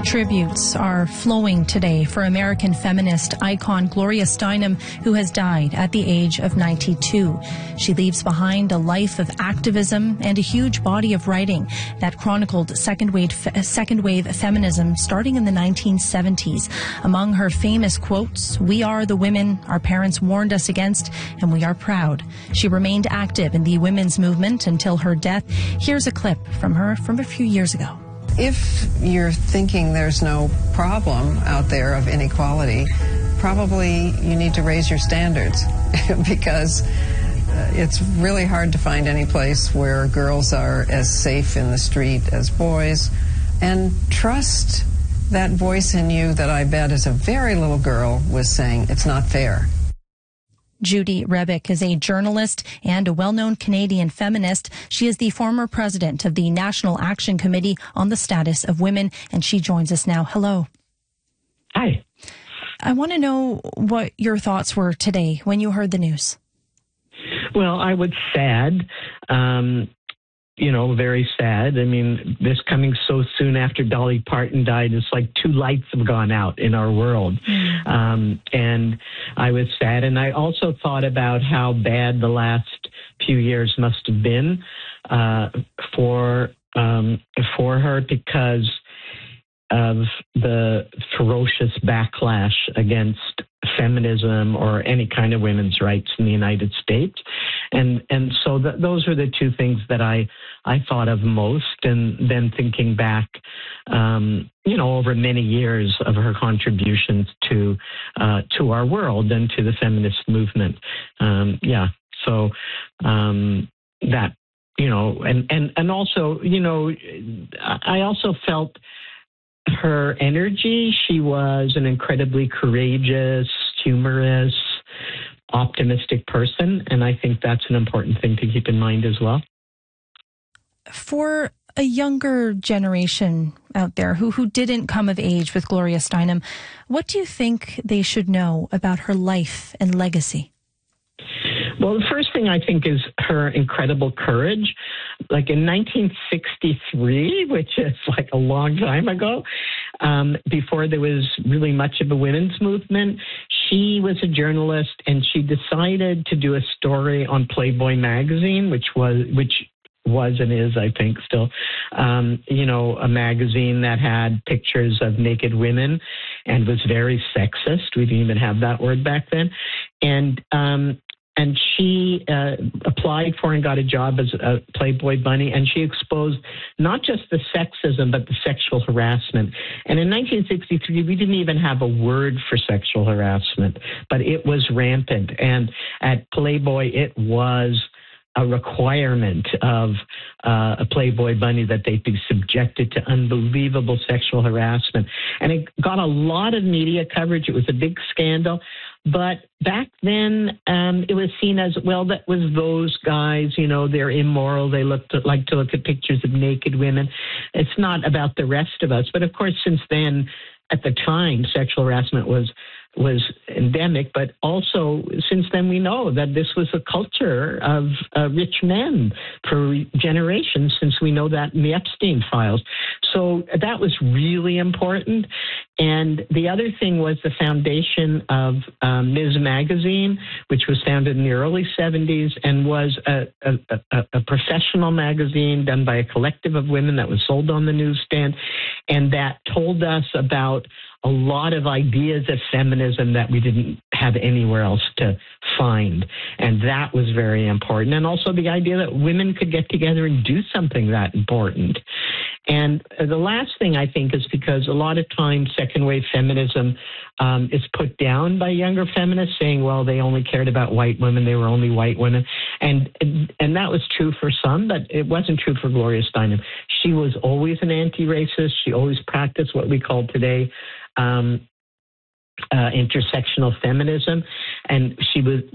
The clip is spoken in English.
Tributes are flowing today for American feminist icon Gloria Steinem, who has died at the age of 92. She leaves behind a life of activism and a huge body of writing that chronicled second wave feminism starting in the 1970s. Among her famous quotes, "We are the women our parents warned us against, and we are proud." She remained active in the women's movement until her death. Here's a clip from her from a few years ago. If you're thinking there's no problem out there of inequality, probably you need to raise your standards because it's really hard to find any place where girls are as safe in the street as boys. And trust that voice in you that I bet as a very little girl was saying, it's not fair. Judy Rebick is a journalist and a well-known Canadian feminist. She is the former president of the National Action Committee on the Status of Women, and she joins us now. Hello. Hi. I want to know what your thoughts were today when you heard the news. Well, I was sad, very sad. I mean, this coming so soon after Dolly Parton died, it's like two lights have gone out in our world. And I was sad. And I also thought about how bad the last few years must have been for her because of the ferocious backlash against feminism or any kind of women's rights in the United States. And so those were the two things that I thought of most. And then thinking back, over many years of her contributions to our world and to the feminist movement. So that, and also, I also felt her energy. She was an incredibly courageous, humorous, optimistic person, and I think that's an important thing to keep in mind as well. For a younger generation out there who didn't come of age with Gloria Steinem, what do you think they should know about her life and legacy? Well, the first thing I think is her incredible courage. Like in 1963, which is like a long time ago, before there was really much of a women's movement, she was a journalist and she decided to do a story on Playboy magazine, which was and is, I think, still, a magazine that had pictures of naked women and was very sexist. We didn't even have that word back then. And she applied for and got a job as a Playboy bunny, and she exposed not just the sexism, but the sexual harassment. And in 1963, we didn't even have a word for sexual harassment, but it was rampant. And at Playboy, it was a requirement of a Playboy bunny that they be subjected to unbelievable sexual harassment. And it got a lot of media coverage. It was a big scandal. But back then, it was seen as, well, that was those guys, they're immoral. They like to look at pictures of naked women. It's not about the rest of us. But of course, since then, at the time, sexual harassment was endemic, but also since then we know that this was a culture of rich men for generations, since we know that in the Epstein files. So that was really important. And the other thing was the foundation of Ms. Magazine, which was founded in the early 70s and was a professional magazine done by a collective of women that was sold on the newsstand, and that told us about a lot of ideas of feminism that we didn't have anywhere else to find. And that was very important. And also the idea that women could get together and do something that important. And the last thing I think is because a lot of times second wave feminism is put down by younger feminists, saying, well, they only cared about white women, they were only white women. And that was true for some, but it wasn't true for Gloria Steinem. She was always an anti-racist. She always practiced what we call today intersectional feminism. And she was